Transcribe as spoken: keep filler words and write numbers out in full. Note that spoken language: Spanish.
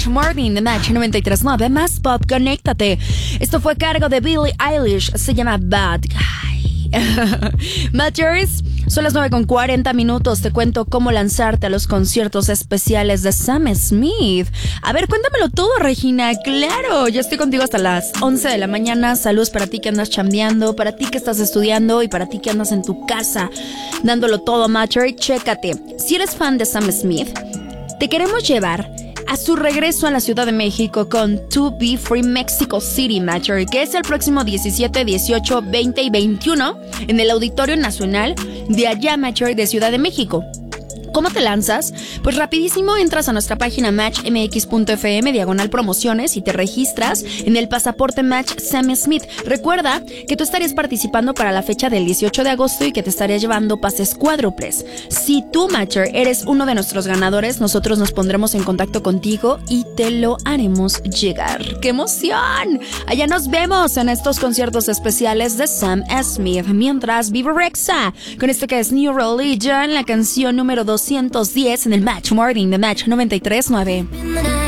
Match Morning, The Match noventa y tres punto nueve, más pop, conéctate. Esto fue a cargo de Billie Eilish, se llama Bad Guy. Matchers, son las nueve con cuarenta minutos. Te cuento cómo lanzarte a los conciertos especiales de Sam Smith. A ver, cuéntamelo todo, Regina. Claro, yo estoy contigo hasta las once de la mañana. Saludos para ti que andas chambeando, para ti que estás estudiando y para ti que andas en tu casa dándolo todo, Matcher. Chécate, si eres fan de Sam Smith, te queremos llevar a su regreso a la Ciudad de México con To Be Free Mexico City, Matcher, que es el próximo diecisiete, dieciocho, veinte y veintiuno en el Auditorio Nacional de allá, Matcher, de Ciudad de México. ¿Cómo te lanzas? Pues rapidísimo entras a nuestra página match m x punto f m diagonal promociones y te registras en el pasaporte Match Sam Smith. Recuerda que tú estarías participando para la fecha del dieciocho de agosto y que te estarías llevando pases cuádruples. Si tú, Matcher, eres uno de nuestros ganadores, nosotros nos pondremos en contacto contigo y te lo haremos llegar. ¡Qué emoción! Allá nos vemos en estos conciertos especiales de Sam Smith. Mientras, viva Rexa con este que es New Religion, la canción número doscientos diez en el Match Morning de Match noventa y tres punto nueve.